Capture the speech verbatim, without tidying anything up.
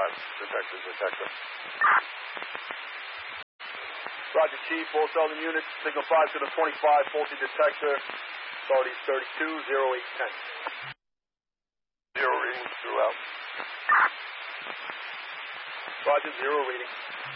five, detective, detective. Roger, Chief, all Southern units, signal five to the twenty-five, faulty detector, authorities thirty-two, zero eight ten. Zero readings throughout. Roger, zero reading.